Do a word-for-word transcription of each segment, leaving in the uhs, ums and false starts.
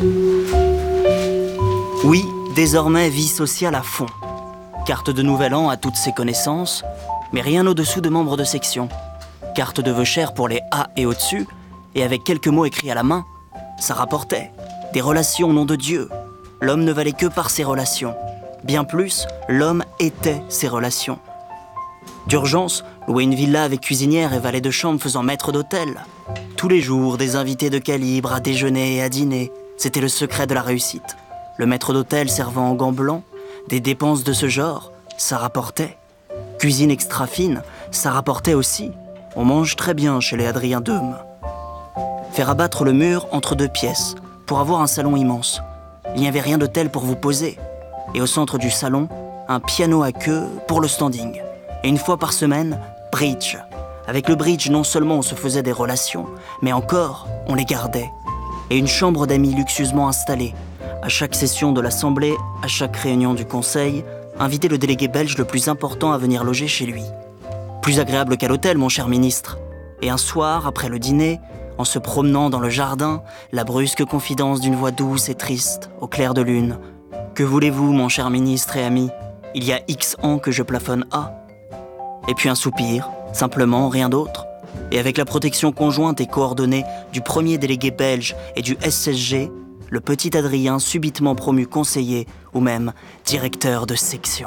Oui, désormais vie sociale à fond. Carte de nouvel an à toutes ses connaissances, mais rien au-dessous de membres de section. Carte de vœux chers pour les A et au-dessus, et avec quelques mots écrits à la main, ça rapportait. Des relations au nom de Dieu. L'homme ne valait que par ses relations. Bien plus, l'homme était ses relations. D'urgence, louer une villa avec cuisinière et valet de chambre faisant maître d'hôtel. Tous les jours, des invités de calibre à déjeuner et à dîner. C'était le secret de la réussite. Le maître d'hôtel servant en gants blancs, des dépenses de ce genre, ça rapportait. Cuisine extra fine, ça rapportait aussi. On mange très bien chez les Adrien Deume. Faire abattre le mur entre deux pièces, pour avoir un salon immense. Il n'y avait rien de tel pour vous poser. Et au centre du salon, un piano à queue pour le standing. Et une fois par semaine, bridge. Avec le bridge, non seulement on se faisait des relations, mais encore, on les gardait. Et une chambre d'amis luxueusement installée. À chaque session de l'Assemblée, à chaque réunion du Conseil, inviter le délégué belge le plus important à venir loger chez lui. Plus agréable qu'à l'hôtel, mon cher ministre. Et un soir, après le dîner, en se promenant dans le jardin, la brusque confidence d'une voix douce et triste, au clair de lune. « Que voulez-vous, mon cher ministre et ami ? Il y a X ans que je plafonne A. » Et puis un soupir, simplement, rien d'autre. Et avec la protection conjointe et coordonnée du premier délégué belge et du S S G, le petit Adrien subitement promu conseiller ou même directeur de section.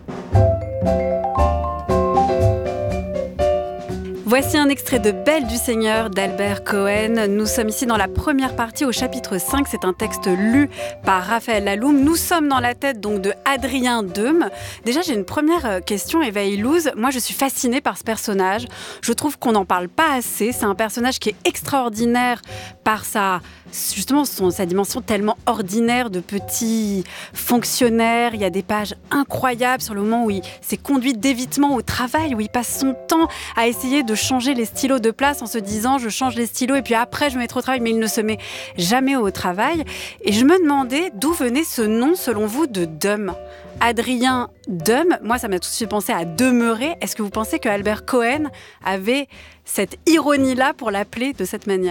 Voici un extrait de Belle du Seigneur d'Albert Cohen. Nous sommes ici dans la première partie au chapitre cinq. C'est un texte lu par Raphaël Laloum. Nous sommes dans la tête donc de Adrien Deume. Déjà, j'ai une première question, Eva Illouz. Moi, je suis fascinée par ce personnage. Je trouve qu'on n'en parle pas assez. C'est un personnage qui est extraordinaire par sa... justement son, sa dimension tellement ordinaire de petit fonctionnaire. Il y a des pages incroyables sur le moment où il s'est conduit d'évitement au travail, où il passe son temps à essayer de changer les stylos de place en se disant je change les stylos et puis après je me mettrai au travail, mais il ne se met jamais au travail. Et je me demandais d'où venait ce nom selon vous de Deume. Adrien Deume, moi ça m'a tout de suite pensé à demeurer. Est-ce que vous pensez que Albert Cohen avait cette ironie-là pour l'appeler de cette manière ?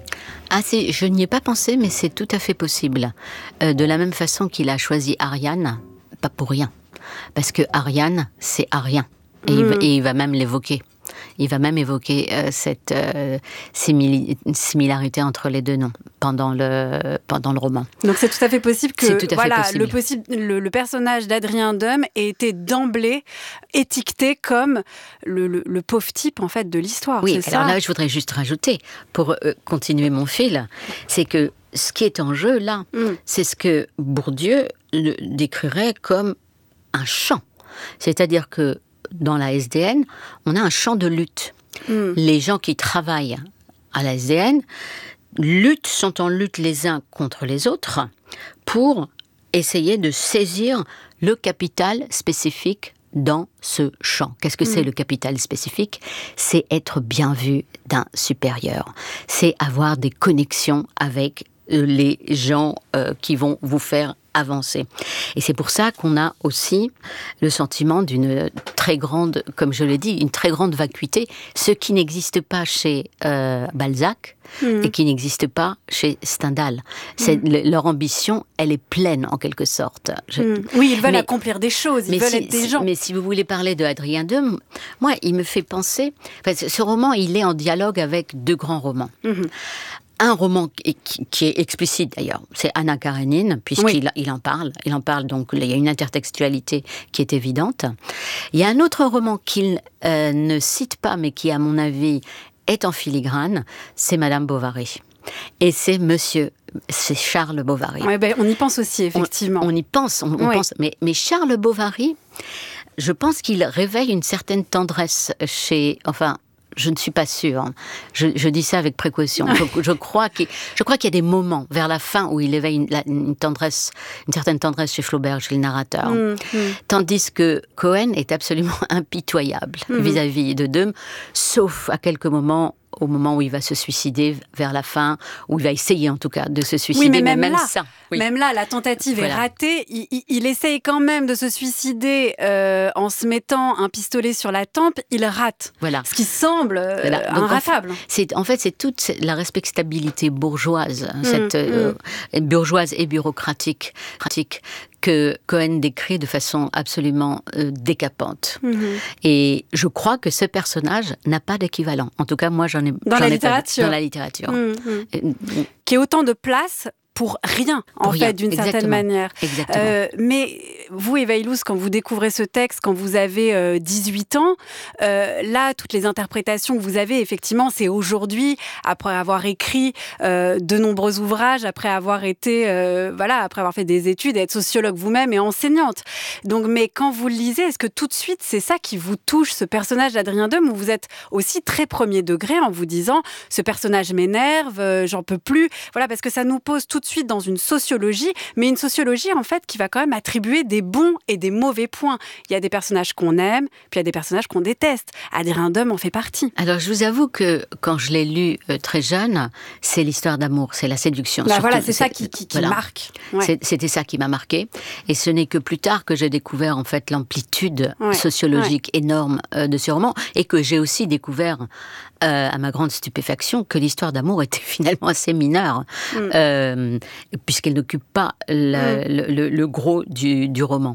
Ah, c'est, je n'y ai pas pensé, mais c'est tout à fait possible. Euh, de la même façon qu'il a choisi Ariane, pas pour rien. Parce que Ariane, c'est Arien. Et, mmh. il, va, et il va même l'évoquer. Il va même évoquer euh, cette euh, simili- similarité entre les deux noms pendant le, pendant le roman. Donc c'est tout à fait possible que c'est tout à voilà, fait possible. Le, possible, le, le personnage d'Adrien Deume ait été d'emblée étiqueté comme le, le, le pauvre type en fait, de l'histoire. Oui, c'est alors ça là je voudrais juste rajouter, pour euh, continuer mon fil, c'est que ce qui est en jeu là, mm. c'est ce que Bourdieu le décrirait comme un chant. C'est-à-dire que dans la S D N, on a un champ de lutte. Mm. Les gens qui travaillent à la S D N luttent, sont en lutte les uns contre les autres pour essayer de saisir le capital spécifique dans ce champ. Qu'est-ce que mmh. c'est le capital spécifique ? C'est être bien vu d'un supérieur. C'est avoir des connexions avec les gens euh, qui vont vous faire avancer. Et c'est pour ça qu'on a aussi le sentiment d'une très grande, comme je l'ai dit, une très grande vacuité, ce qui n'existe pas chez euh, Balzac mmh. et qui n'existe pas chez Stendhal. C'est, mmh. le, leur ambition, elle est pleine en quelque sorte. Je... Mmh. Oui, ils veulent mais, accomplir des choses, ils veulent si, être des si, gens. Mais si vous voulez parler de Adrien Deume, moi, il me fait penser... Enfin, ce roman, il est en dialogue avec deux grands romans. Mmh. Un roman qui, qui est explicite d'ailleurs, c'est Anna Karénine, puisqu'il oui. il en parle. Il en parle, donc il y a une intertextualité qui est évidente. Il y a un autre roman qu'il euh, ne cite pas, mais qui, à mon avis, est en filigrane, c'est Madame Bovary. Et c'est Monsieur, c'est Charles Bovary. Ouais, ben, on y pense aussi, effectivement. On, on y pense, on, on oui. pense. Mais, mais Charles Bovary, je pense qu'il réveille une certaine tendresse chez... Enfin, je ne suis pas sûre. Je, je dis ça avec précaution. Je, je, crois qu'il, je crois qu'il y a des moments vers la fin où il éveille une, une tendresse, une certaine tendresse chez Flaubert, chez le narrateur. Mmh, mmh. Tandis que Cohen est absolument impitoyable mmh. vis-à-vis de Deume, sauf à quelques moments au moment où il va se suicider, vers la fin, où il va essayer en tout cas de se suicider. Oui, mais même, mais même là, ça, oui. même là, la tentative voilà. est ratée. Il, il, il essaye quand même de se suicider euh, en se mettant un pistolet sur la tempe. Il rate. Voilà. Ce qui semble euh, voilà. Donc, inratable. En fait, c'est, en fait, c'est toute la respectabilité bourgeoise, mmh, cette euh, mmh. bourgeoise et bureaucratique, pratique, que Cohen décrit de façon absolument euh, décapante. Mmh. Et je crois que ce personnage n'a pas d'équivalent. En tout cas, moi, j'en ai, dans, j'en la, ai littérature. Pas, dans la littérature. Mmh. Et, mmh. Qui ait autant de place pour rien, en pour rien. fait, d'une Exactement. certaine manière. Exactement. Euh, mais vous, Eva Illouz, quand vous découvrez ce texte, quand vous avez euh, dix-huit ans, euh, là, toutes les interprétations que vous avez, effectivement, c'est aujourd'hui, après avoir écrit euh, de nombreux ouvrages, après avoir été, euh, voilà, après avoir fait des études, être sociologue vous-même et enseignante. Donc, mais quand vous le lisez, est-ce que tout de suite, c'est ça qui vous touche, ce personnage d'Adrien Dôme, où vous êtes aussi très premier degré en vous disant, ce personnage m'énerve, euh, j'en peux plus, voilà, parce que ça nous pose tout de suite dans une sociologie, mais une sociologie en fait qui va quand même attribuer des bons et des mauvais points. Il y a des personnages qu'on aime, puis il y a des personnages qu'on déteste. Adrien Dôme en fait partie. Alors je vous avoue que quand je l'ai lu euh, très jeune, c'est l'histoire d'amour, c'est la séduction. Bah voilà, c'est, c'est ça qui, qui, qui voilà. marque. Ouais. C'est, c'était ça qui m'a marqué. Et ce n'est que plus tard que j'ai découvert en fait l'amplitude ouais. sociologique ouais. énorme euh, de ce roman, et que j'ai aussi découvert, euh, à ma grande stupéfaction, que l'histoire d'amour était finalement assez mineure. Mm. Euh, puisqu'elle n'occupe pas la, mmh. le, le, le gros du, du roman.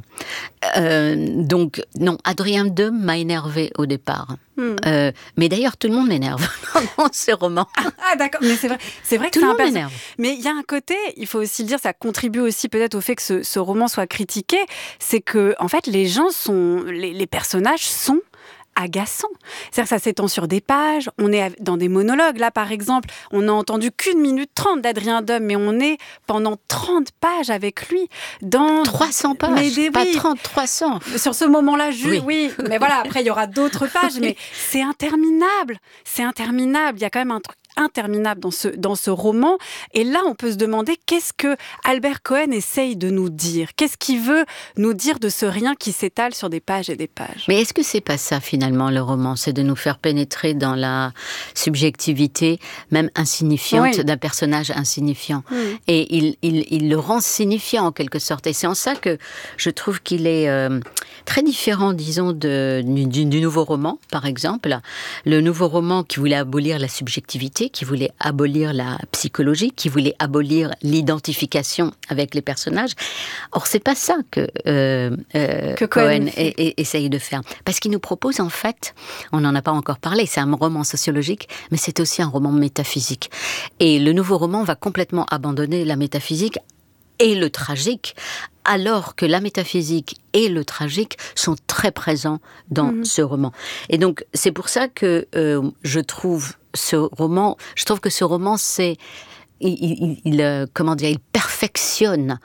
Euh, donc, non, Adrien Dôme m'a énervée au départ. Mmh. Euh, mais d'ailleurs, tout le monde m'énerve dans ce roman. Ah, d'accord, mais c'est vrai, c'est vrai que tout c'est le un monde m'énerve. Mais il y a un côté, il faut aussi le dire, ça contribue aussi peut-être au fait que ce, ce roman soit critiqué, c'est que, en fait, les gens sont, les, les personnages sont agaçant. C'est-à-dire que ça s'étend sur des pages, on est dans des monologues. Là, par exemple, on n'a entendu qu'une minute trente d'Adrien Dôme, mais on est pendant trente pages avec lui. Dans trois cents pages, mais des, pas oui, trente, trois cents. Sur ce moment-là, juste, oui. oui. Mais voilà, après, il y aura d'autres pages, mais c'est interminable. C'est interminable. Il y a quand même un truc interminable dans ce, dans ce roman. Et là, on peut se demander qu'est-ce que Albert Cohen essaye de nous dire ? Qu'est-ce qu'il veut nous dire de ce rien qui s'étale sur des pages et des pages ? Mais est-ce que c'est pas ça, finalement, le roman ? C'est de nous faire pénétrer dans la subjectivité, même insignifiante, oui. d'un personnage insignifiant. Mm. Et il, il, il le rend signifiant, en quelque sorte. Et c'est en ça que je trouve qu'il est euh, très différent, disons, de, du, du nouveau roman, par exemple. Le nouveau roman qui voulait abolir la subjectivité, qui voulait abolir la psychologie, qui voulait abolir l'identification avec les personnages. Or, c'est pas ça que, euh, euh, que Cohen, Cohen est, est, essaye de faire. Parce qu'il nous propose, en fait, on n'en a pas encore parlé, c'est un roman sociologique, mais c'est aussi un roman métaphysique. Et le nouveau roman va complètement abandonner la métaphysique et le tragique, alors que la métaphysique et le tragique sont très présents dans mmh. ce roman. Et donc, c'est pour ça que euh, je trouve ce roman, je trouve que ce roman, c'est, il, il, il euh, comment dire, il perfectionne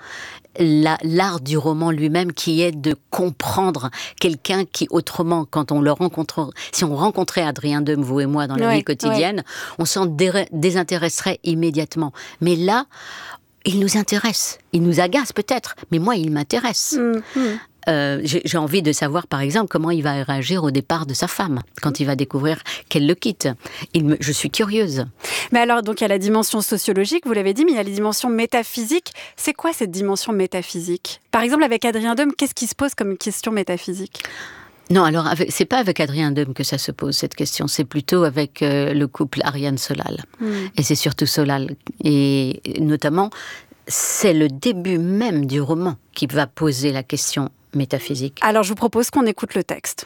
la, l'art du roman lui-même, qui est de comprendre quelqu'un qui, autrement, quand on le rencontre, si on rencontrait Adrien Dôme, vous et moi, dans la ouais, vie quotidienne, ouais. on s'en dé- désintéresserait immédiatement. Mais là, il nous intéresse, il nous agace peut-être, mais moi, il m'intéresse. Mmh, mmh. Euh, j'ai, j'ai envie de savoir, par exemple, comment il va réagir au départ de sa femme, quand il va découvrir qu'elle le quitte. Il me, je suis curieuse. Mais alors, donc, il y a la dimension sociologique, vous l'avez dit, mais il y a la dimension métaphysique. C'est quoi cette dimension métaphysique ? Par exemple, avec Adrien Dôme, qu'est-ce qui se pose comme question métaphysique ? Non, alors, avec, c'est pas avec Adrien Dôme que ça se pose, cette question. C'est plutôt avec euh, le couple Ariane-Solal. Mmh. Et c'est surtout Solal. Et notamment, c'est le début même du roman qui va poser la question métaphysique. Alors, je vous propose qu'on écoute le texte.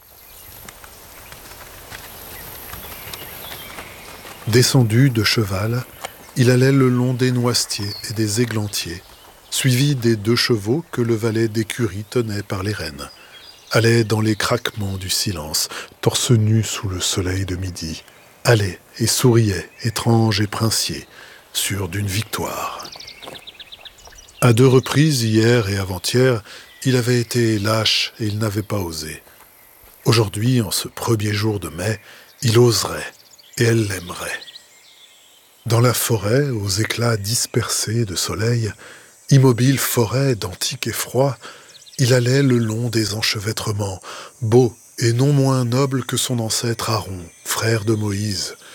Descendu de cheval, il allait le long des noisetiers et des églantiers, suivi des deux chevaux que le valet d'écurie tenait par les rênes. Allait dans les craquements du silence, torse nu sous le soleil de midi. Allait et souriait, étrange et princier, sûr d'une victoire. À deux reprises, hier et avant-hier, il avait été lâche et il n'avait pas osé. Aujourd'hui, en ce premier jour de mai, il oserait et elle l'aimerait. Dans la forêt, aux éclats dispersés de soleil, immobile forêt d'antique effroi, il allait le long des enchevêtrements, beau et non moins noble que son ancêtre Aaron, frère de Moïse,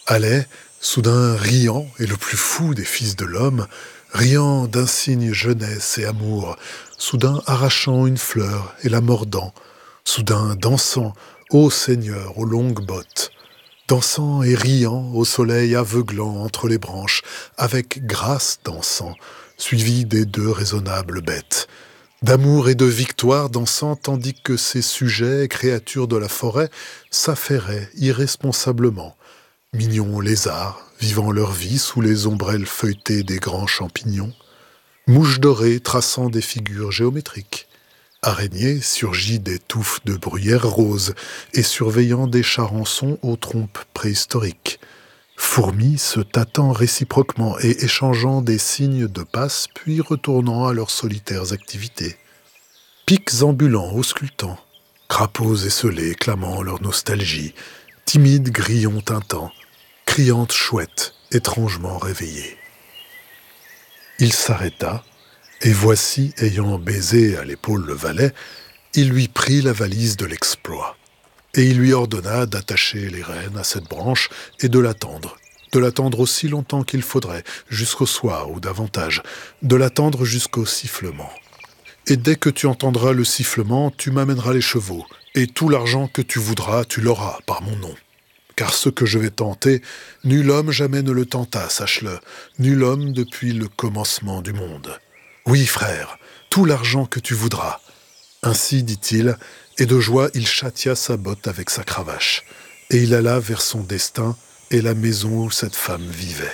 allait, soudain riant et le plus fou des fils de l'homme, riant d'insigne jeunesse et amour, soudain arrachant une fleur et la mordant, soudain dansant, ô Seigneur, aux longues bottes, dansant et riant au soleil aveuglant entre les branches, avec grâce dansant, suivi des deux raisonnables bêtes, d'amour et de victoire dansant, tandis que ces sujets, créatures de la forêt, s'affairaient irresponsablement, mignons lézards, vivant leur vie sous les ombrelles feuilletées des grands champignons, mouches dorées traçant des figures géométriques, araignées surgies des touffes de bruyères roses et surveillant des charançons aux trompes préhistoriques, fourmis se tâtant réciproquement et échangeant des signes de passe puis retournant à leurs solitaires activités, pics ambulants auscultant, crapauds esselés clamant leur nostalgie, timides grillons tintants, criantes chouettes étrangement réveillées. Il s'arrêta, et voici, ayant baisé à l'épaule le valet, il lui prit la valise de l'exploit, et il lui ordonna d'attacher les rênes à cette branche et de l'attendre, de l'attendre aussi longtemps qu'il faudrait, jusqu'au soir ou davantage, de l'attendre jusqu'au sifflement. Et dès que tu entendras le sifflement, tu m'amèneras les chevaux, et tout l'argent que tu voudras, tu l'auras par mon nom. Car ce que je vais tenter, nul homme jamais ne le tenta, sache-le, nul homme depuis le commencement du monde. Oui, frère, tout l'argent que tu voudras. Ainsi, dit-il, et de joie il châtia sa botte avec sa cravache, et il alla vers son destin et la maison où cette femme vivait.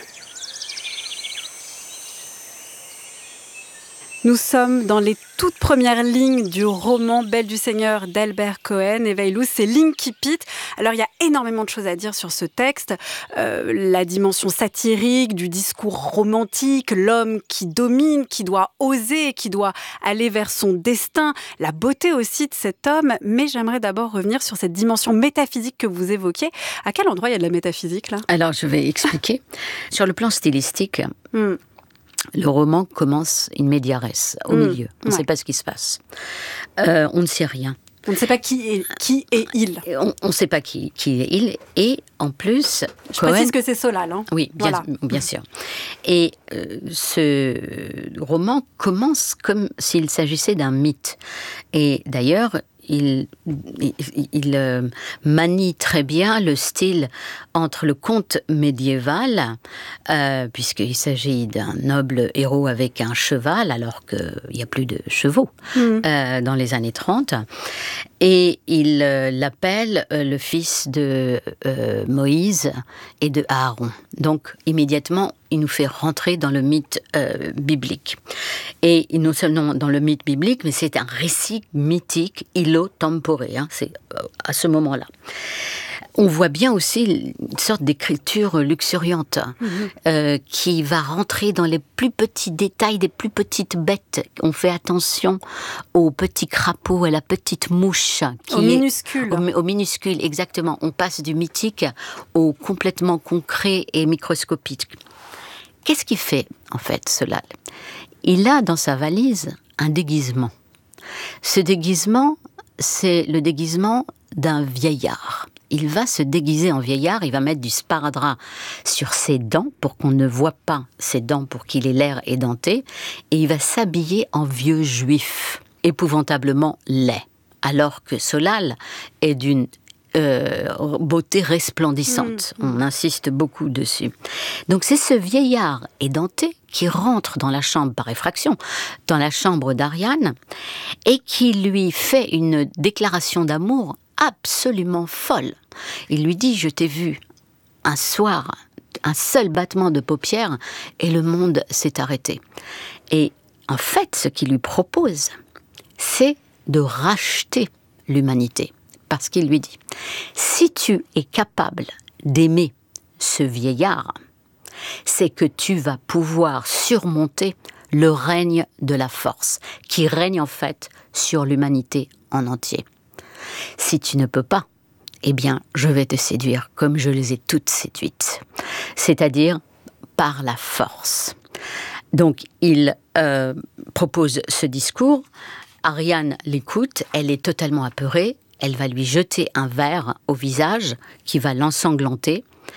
Nous sommes dans les toutes premières lignes du roman Belle du Seigneur d'Albert Cohen. Et Veilous, c'est l'incipit. Alors, il y a énormément de choses à dire sur ce texte. Euh, la dimension satirique, du discours romantique, l'homme qui domine, qui doit oser, qui doit aller vers son destin, la beauté aussi de cet homme. Mais j'aimerais d'abord revenir sur cette dimension métaphysique que vous évoquez. À quel endroit il y a de la métaphysique, là ? Alors, je vais expliquer. Sur le plan stylistique... Hmm. Le roman commence in media res, au mmh, milieu. On ne ouais. sait pas ce qui se passe. Euh, on ne sait rien. On ne sait pas qui est, qui est il. On ne sait pas qui, qui est il. Et en plus... Je Cohen, précise que c'est Solal. Hein. Oui, bien, voilà. bien sûr. Et euh, ce roman commence comme s'il s'agissait d'un mythe. Et d'ailleurs... Il, il, il euh, manie très bien le style entre le conte médiéval, euh, puisqu'il s'agit d'un noble héros avec un cheval, alors qu'il n'y a plus de chevaux mmh. euh, dans les années trente. Et il euh, l'appelle euh, le fils de euh, Moïse et de Aaron. Donc, immédiatement, il nous fait rentrer dans le mythe euh, biblique. Et non seulement dans le mythe biblique, mais c'est un récit mythique, illo tempore, hein, c'est euh, à ce moment-là. On voit bien aussi une sorte d'écriture luxuriante mmh. euh, qui va rentrer dans les plus petits détails des plus petites bêtes. On fait attention aux petits crapauds, à la petite mouche. Qui au est, minuscule. Au, au minuscule, exactement. On passe du mythique au complètement concret et microscopique. Qu'est-ce qu'il fait, en fait, Solal ? Il a dans sa valise un déguisement. Ce déguisement, c'est le déguisement d'un vieillard. Il va se déguiser en vieillard, il va mettre du sparadrap sur ses dents pour qu'on ne voit pas ses dents pour qu'il ait l'air édenté, et il va s'habiller en vieux juif, épouvantablement laid, alors que Solal est d'une euh, beauté resplendissante. Mmh. On insiste beaucoup dessus. Donc c'est ce vieillard édenté qui rentre dans la chambre par effraction, dans la chambre d'Ariane, et qui lui fait une déclaration d'amour absolument folle. Il lui dit « Je t'ai vu un soir, un seul battement de paupières, et le monde s'est arrêté. » Et en fait, ce qu'il lui propose, c'est de racheter l'humanité. Parce qu'il lui dit « Si tu es capable d'aimer ce vieillard, c'est que tu vas pouvoir surmonter le règne de la force, qui règne en fait sur l'humanité en entier. Si tu ne peux pas, eh bien, je vais te séduire comme je les ai toutes séduites, c'est-à-dire par la force. » Donc, il euh, propose ce discours. Ariane l'écoute, elle est totalement apeurée, elle va lui jeter un verre au visage qui va l'ensanglanter.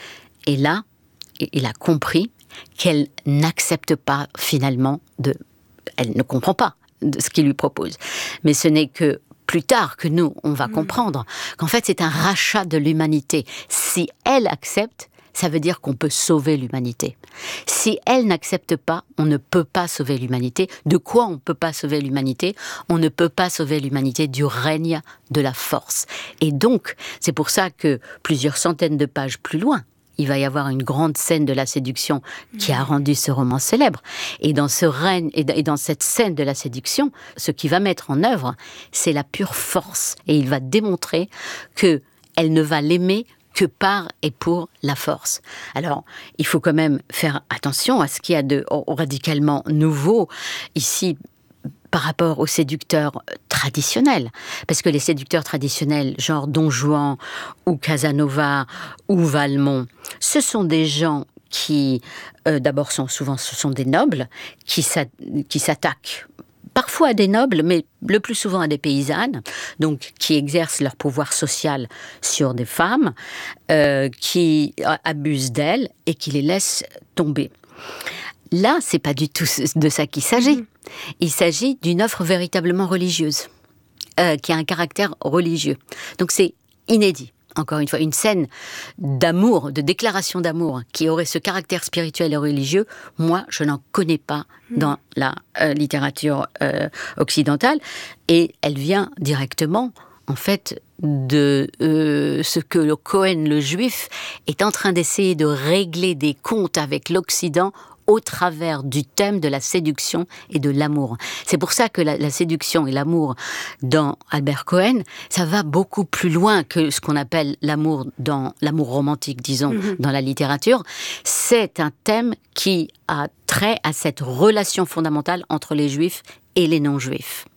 Et là, il a compris qu'elle n'accepte pas finalement de... Elle ne comprend pas de ce qu'il lui propose. Mais ce n'est que plus tard que nous, on va mmh. comprendre qu'en fait, c'est un rachat de l'humanité. Si elle accepte, ça veut dire qu'on peut sauver l'humanité. Si elle n'accepte pas, on ne peut pas sauver l'humanité. De quoi on ne peut pas sauver l'humanité ? On ne peut pas sauver l'humanité du règne de la force. Et donc, c'est pour ça que plusieurs centaines de pages plus loin, il va y avoir une grande scène de la séduction qui a rendu ce roman célèbre. Et dans ce règne, et dans cette scène de la séduction, ce qu'il va mettre en œuvre, c'est la pure force. Et il va démontrer que elle ne va l'aimer que par et pour la force. Alors, il faut quand même faire attention à ce qu'il y a de radicalement nouveau ici par rapport aux séducteurs traditionnels. Parce que les séducteurs traditionnels, genre Don Juan ou Casanova ou Valmont, ce sont des gens qui, euh, d'abord, sont souvent ce sont des nobles qui, s'a- qui s'attaquent parfois à des nobles, mais le plus souvent à des paysannes, donc qui exercent leur pouvoir social sur des femmes, euh, qui abusent d'elles et qui les laissent tomber. Là, c'est pas du tout de ça qu'il s'agit. Il s'agit d'une offre véritablement religieuse, euh, qui a un caractère religieux. Donc c'est inédit. Encore une fois, une scène d'amour, de déclaration d'amour, qui aurait ce caractère spirituel et religieux, moi, je n'en connais pas dans la euh, littérature euh, occidentale. Et elle vient directement, en fait, de euh, ce que le Cohen, le juif, est en train d'essayer de régler des comptes avec l'Occident au travers du thème de la séduction et de l'amour. C'est pour ça que la, la séduction et l'amour dans Albert Cohen, ça va beaucoup plus loin que ce qu'on appelle l'amour dans l'amour romantique, disons, mmh. dans la littérature. C'est un thème qui a trait à cette relation fondamentale entre les juifs et les non-juifs.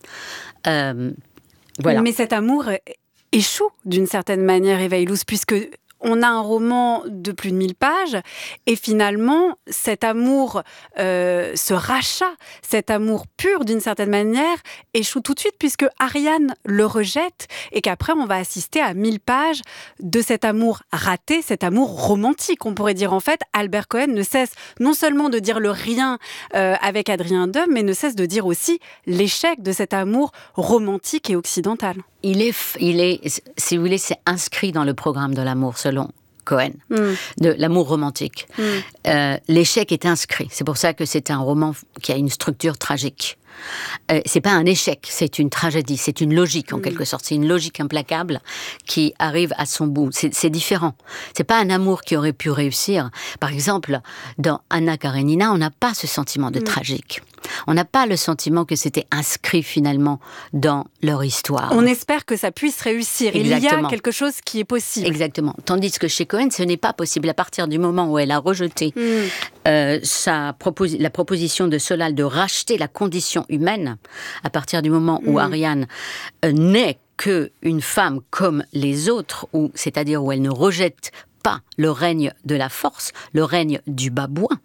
Euh, voilà. Mais cet amour échoue d'une certaine manière, Eva Illouz, puisque on a un roman de plus de mille pages et finalement, cet amour, euh, ce rachat, cet amour pur d'une certaine manière, échoue tout de suite puisque Ariane le rejette et qu'après, on va assister à mille pages de cet amour raté, cet amour romantique. On pourrait dire en fait, Albert Cohen ne cesse non seulement de dire le rien euh, avec Adrien Dôme, mais ne cesse de dire aussi l'échec de cet amour romantique et occidental. Il est, il est, si vous voulez, c'est inscrit dans le programme de l'amour, selon Cohen, mm. de l'amour romantique. Mm. Euh, l'échec est inscrit. C'est pour ça que c'est un roman qui a une structure tragique. Euh, c'est pas un échec, c'est une tragédie, c'est une logique en mmh. quelque sorte, c'est une logique implacable qui arrive à son bout. C'est, c'est différent. C'est pas un amour qui aurait pu réussir. Par exemple, dans Anna Karenina, on n'a pas ce sentiment de mmh. tragique. On n'a pas le sentiment que c'était inscrit finalement dans leur histoire. On espère que ça puisse réussir. Exactement. Il y a quelque chose qui est possible. Exactement. Tandis que chez Cohen, ce n'est pas possible. À partir du moment où elle a rejeté mmh. euh, sa propos- la proposition de Solal de racheter la condition humaine, à partir du moment où mmh. Ariane euh, n'est qu'une femme comme les autres, où, c'est-à-dire où elle ne rejette pas le règne de la force, le règne du babouin,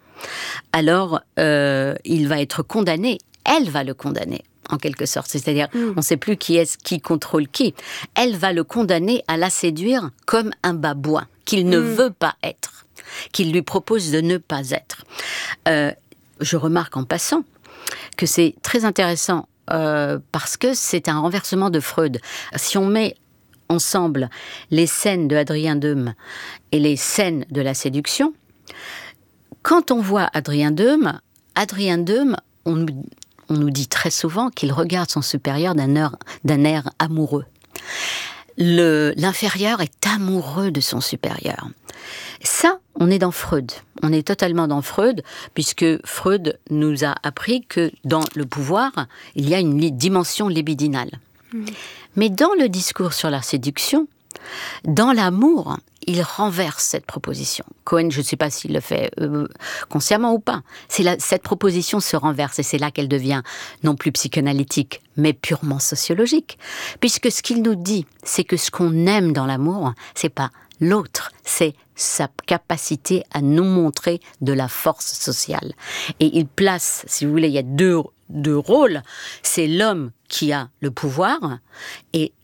alors euh, il va être condamné, elle va le condamner, en quelque sorte. C'est-à-dire, mmh. on ne sait plus qui est qui contrôle qui. Elle va le condamner à la séduire comme un babouin, qu'il ne mmh. veut pas être, qu'il lui propose de ne pas être. Euh, je remarque en passant que c'est très intéressant euh, parce que c'est un renversement de Freud. Si on met ensemble les scènes de Adrien Dôme et les scènes de la séduction, quand on voit Adrien Dôme, Adrien Dôme, on nous, on nous dit très souvent qu'il regarde son supérieur d'un air, d'un air amoureux. Le, l'inférieur est amoureux de son supérieur. Ça, on est dans Freud. On est totalement dans Freud, puisque Freud nous a appris que dans le pouvoir, il y a une dimension libidinale. Mmh. Mais dans le discours sur la séduction, dans l'amour, il renverse cette proposition. Cohen, je ne sais pas s'il le fait euh, consciemment ou pas. C'est là, cette proposition se renverse et c'est là qu'elle devient non plus psychanalytique, mais purement sociologique. Puisque ce qu'il nous dit, c'est que ce qu'on aime dans l'amour, c'est pas l'autre, c'est sa capacité à nous montrer de la force sociale. Et il place, si vous voulez, il y a deux, deux rôles. C'est l'homme qui a le pouvoir et